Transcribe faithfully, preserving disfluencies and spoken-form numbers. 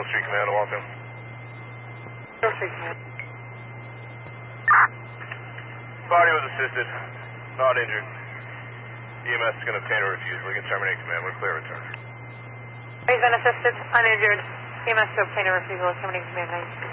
Grove Street Command to walk in. Grove Street Command. Body was assisted, not injured. E M S is going to obtain a refusal. We can terminate command. We're clear return. He's been assisted, uninjured. E M S to obtain a refusal. Terminating command. Nice.